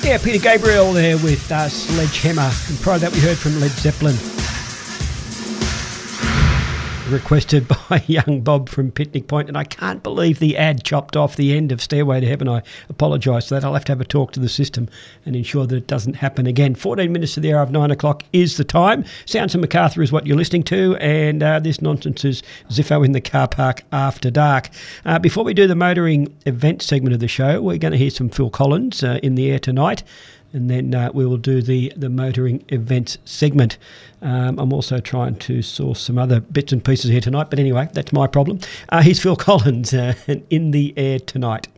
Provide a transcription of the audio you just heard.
Yeah, Peter Gabriel there with Sledgehammer. And prior to that we heard from Led Zeppelin. Requested by young Bob from Picnic Point, and I can't believe the ad chopped off the end of Stairway to Heaven. I apologise for that. I'll have to have a talk to the system and ensure that it doesn't happen again. 14 minutes to the hour of 9 o'clock is the time. Sounds of Macarthur is what you're listening to, and this nonsense is Ziffo in the car park after dark. Before we do the motoring event segment of the show, we're going to hear some Phil Collins in the air tonight. And then we will do the motoring events segment. I'm also trying to source some other bits and pieces here tonight. But anyway, that's my problem. Here's Phil Collins in the air tonight.